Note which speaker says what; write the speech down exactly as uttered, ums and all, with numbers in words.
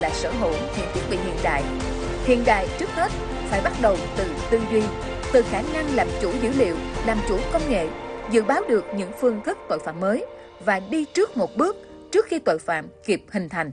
Speaker 1: là sở hữu những thiết bị hiện đại. Hiện đại trước hết phải bắt đầu từ tư duy, từ khả năng làm chủ dữ liệu, làm chủ công nghệ, dự báo được những phương thức tội phạm mới và đi trước một bước trước khi tội phạm kịp hình thành.